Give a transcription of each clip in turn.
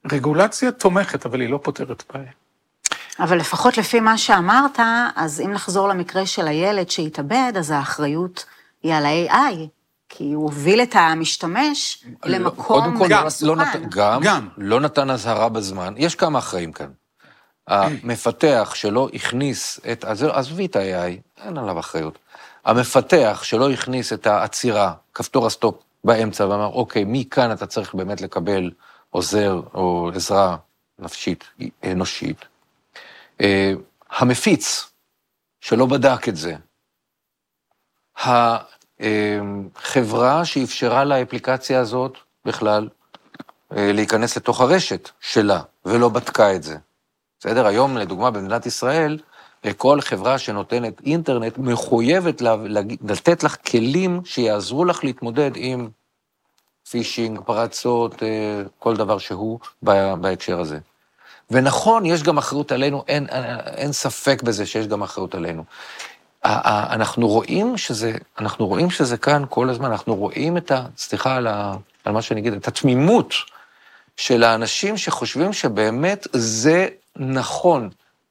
רגולציה תומכת, אבל היא לא פותרת בעיה. אבל לפחות לפי מה שאמרת, אז אם נחזור למקרה של הילד שהתאבד, אז האחריות היא על ה-AI, כי הוא הוביל את המשתמש למקום מסוכן. גם, לא נתן הזהרה בזמן. יש כמה אחראים כאן. המפתח שלא הכניס את, עזבי את ה-AI, אין עליו אחריות. המפתח שלא הכניס את העצירה, כפתור הסטופ באמצע, ואמר, אוקיי, מכאן אתה צריך באמת לקבל עוזר או עזרה נפשית, אנושית. המפיץ שלא בדק את זה. החברה שאפשרה לאפליקציה הזאת בכלל להיכנס לתוך הרשת שלה, ולא בדקה את זה. בסדר? היום, לדוגמה, במדינת ישראל, כל חברה שנותנת אינטרנט מחויבת לתת לך כלים שיעזרו לך להתמודד עם פישינג, פרצות, כל דבר שהוא בהקשר הזה. ונכון, יש גם אחריות עלינו, אין ספק בזה שיש גם אחריות עלינו. אנחנו רואים שזה כאן כל הזמן, אנחנו רואים סליחה על מה שאני אגיד, את התמימות של האנשים שחושבים שבאמת זה נכון.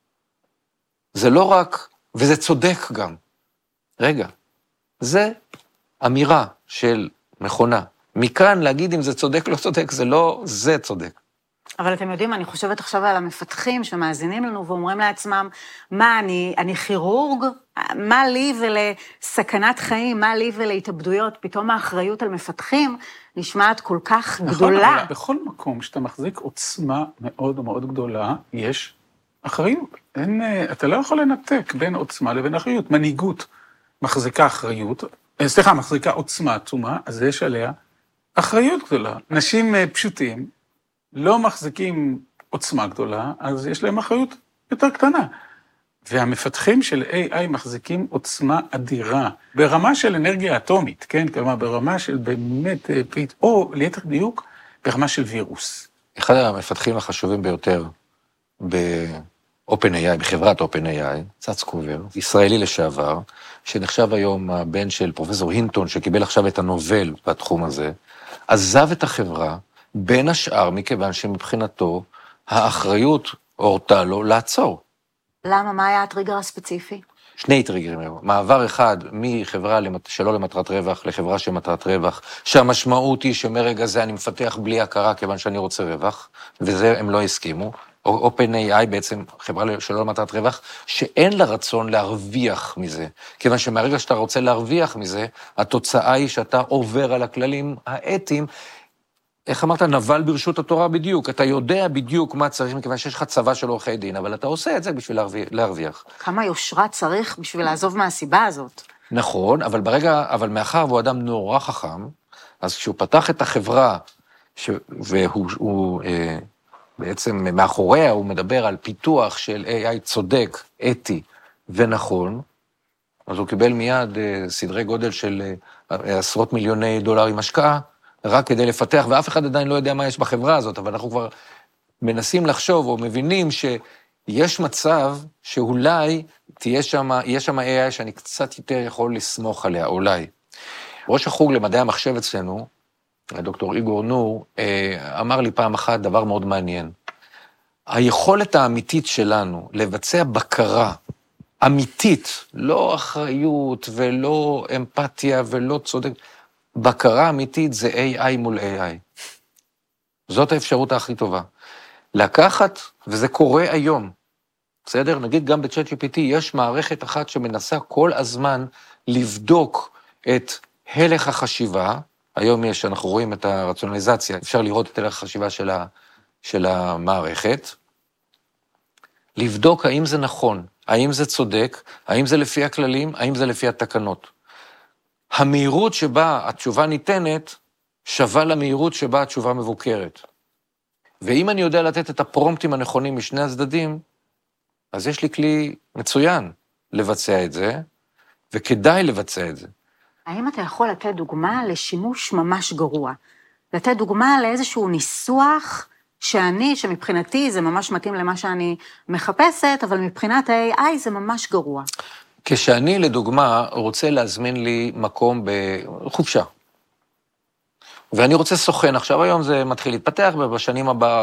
זה לא רק, וזה צודק גם. רגע, זה אמירה של מכונה. מכאן להגיד אם זה צודק לא צודק, זה לא זה צודק. אבל אתם יודעים, אני חושבת עכשיו על המפתחים שמאזינים לנו ואומרים לעצמם, מה, אני כירורג? מה לי ולסכנת חיים? מה לי ולהתאבדויות? פתאום האחריות על מפתחים נשמעת כל כך גדולה. נכון, אבל בכל מקום שאתה מחזיק עוצמה מאוד מאוד גדולה, יש אחריות. אתה לא יכול לנתק בין עוצמה לבין אחריות. מנהיגות מחזיקה אחריות, מחזיקה עוצמה עצומה, אז יש עליה אחריות גדולה. אנשים פשוטים, לא מחזיקים עוצמה גדולה, אז יש להם אחריות יותר קטנה. והמפתחים של AI מחזיקים עוצמה אדירה, ברמה של אנרגיה אטומית, כן? כלומר, ברמה של באמת, או ליתר דיוק, ברמה של וירוס. אחד המפתחים החשובים ביותר ב-OpenAI, בחברת OpenAI, צצקובר, ישראלי לשעבר, שנחשב היום הבן של פרופסור הינטון, שקיבל עכשיו את הנובל בתחום הזה, עזב את החברה, בין השאר, מכיוון שמבחינתו, האחריות הורתה לו לעצור. למה? מה היה הטריגר הספציפי? שני טריגרים. מעבר אחד מחברה שלא למטרת רווח לחברה שמטרת רווח, שהמשמעות היא שמרגע זה אני מפתח בלי הכרה כיוון שאני רוצה רווח, וזה הם לא הסכימו. OpenAI בעצם חברה שלא למטרת רווח, שאין לה רצון להרוויח מזה. כיוון שמהרגע שאתה רוצה להרוויח מזה, התוצאה היא שאתה עובר על הכללים האתיים, איך אמרת, נבל ברשות התורה בדיוק, אתה יודע בדיוק מה צריך, מכיוון שיש לך צבא של עורכי דין, אבל אתה עושה את זה בשביל להרוויח. כמה יושרה צריך בשביל לעזוב מהסיבה הזאת. נכון, אבל מאחר והוא אדם נורא חכם, אז כשהוא פתח את החברה, והוא בעצם מאחוריה, הוא מדבר על פיתוח של AI צודק, אתי ונכון, אז הוא קיבל מיד סדרי גודל של עשרות מיליוני דולרים השקעה, רק כדי לפתח, ואף אחד עדיין לא יודע מה יש בחברה הזאת, אבל אנחנו כבר מנסים לחשוב או מבינים שיש מצב שאולי יהיה שם AI שאני קצת יותר יכול לסמוך עליה, אולי. ראש החוג למדעי המחשב אצלנו, דוקטור איגור נור, אמר לי פעם אחת דבר מאוד מעניין. היכולת האמיתית שלנו לבצע בקרה אמיתית, לא אחריות ולא אמפתיה ולא צודק, בקרה אמיתית זה AI מול AI. זאת האפשרות הכי טובה. לקחת, וזה קורה היום, בסדר? נגיד גם ב-ChatGPT יש מערכת אחת שמנסה כל הזמן לבדוק את הלך החשיבה, היום אנחנו רואים את הרציונליזציה, אפשר לראות את הלך החשיבה של המערכת, לבדוק האם זה נכון, האם זה צודק, האם זה לפי הכללים, האם זה לפי התקנות. המהירות שבה התשובה ניתנת, שווה למהירות שבה התשובה מבוקרת. ואם אני יודע לתת את הפרומפטים הנכונים משני הצדדים, אז יש לי כלי מצוין לבצע את זה, וכדאי לבצע את זה. האם אתה יכול לתת דוגמה לשימוש ממש גרוע? לתת דוגמה לאיזשהו ניסוח שמבחינתי זה ממש מתאים למה שאני מחפשת, אבל מבחינת ה-AI זה ממש גרוע. כשאני, לדוגמה, רוצה להזמין לי מקום בחופשה, ואני רוצה סוכן, עכשיו היום זה מתחיל להתפתח, ובשנים הבאה